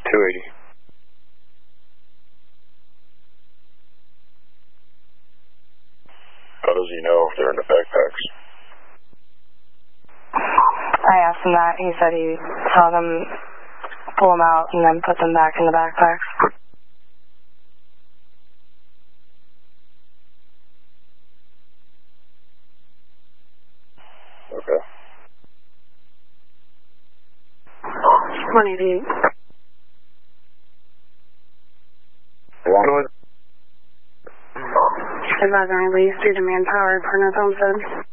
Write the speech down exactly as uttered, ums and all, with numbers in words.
two eighty. How does he know if they're in the backpacks? I asked him that. He said he saw them pull them out and then put them back in the backpacks. Okay. one eighty-eight. Advisor release due to manpower, Perna Homestead.